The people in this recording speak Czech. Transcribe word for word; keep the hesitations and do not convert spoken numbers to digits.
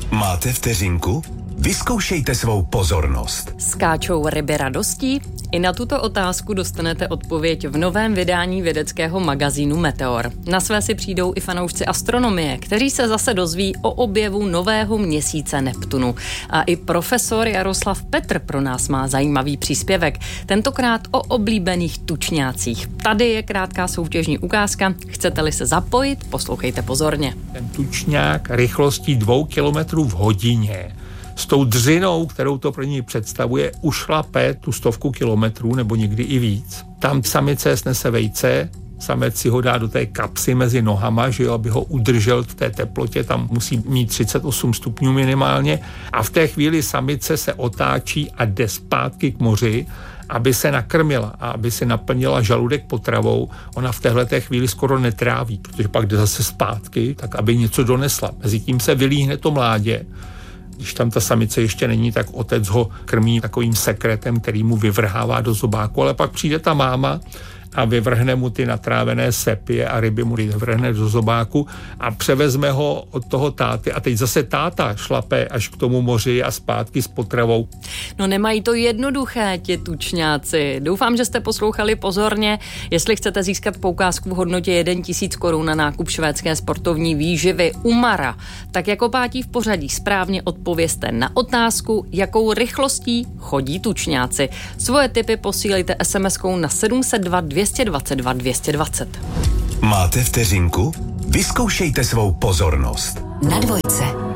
Máte vteřinku? Vyzkoušejte svou pozornost. Skáčou ryby radostí? I na tuto otázku dostanete odpověď v novém vydání vědeckého magazínu Meteor. Na své si přijdou i fanoušci astronomie, kteří se zase dozví o objevu nového měsíce Neptunu. A i profesor Jaroslav Petr pro nás má zajímavý příspěvek, tentokrát o oblíbených tučňácích. Tady je krátká soutěžní ukázka. Chcete-li se zapojit, poslouchejte pozorně. Ten tučňák rychlostí dvou kilometrů v hodině s tou dřinou, kterou to pro ní představuje, ušlape tu stovku kilometrů nebo někdy i víc. Tam samice snese vejce, samec si ho dá do té kapsy mezi nohama, že jo, aby ho udržel v té teplotě, tam musí mít třicet osm stupňů minimálně a v té chvíli samice se otáčí a jde zpátky k moři, aby se nakrmila a aby si naplnila žaludek potravou. Ona v téhleté chvíli skoro netráví, protože pak jde zase zpátky, tak aby něco donesla. Mezitím se vylíhne to mládě. Když tam ta samice ještě není, tak otec ho krmí takovým sekretem, který mu vyvrhává do zobáku, ale pak přijde ta máma a vyvrhne mu ty natrávené sepie a ryby mu vyvrhne do zobáku a převezme ho od toho táty a teď zase táta šlape až k tomu moři a zpátky s potravou. No nemají to jednoduché, ti tučňáci. Doufám, že jste poslouchali pozorně. Jestli chcete získat poukázku v hodnotě jeden tisíc korun na nákup švédské sportovní výživy Umara, tak jako pátí v pořadí správně odpovězte na otázku, jakou rychlostí chodí tučňáci. Svoje tipy posílejte es em eskou na sedm set dva dvě dvacet dva dvě dvacet. Máte vteřinku? Vyzkoušejte svou pozornost. Na dvojce.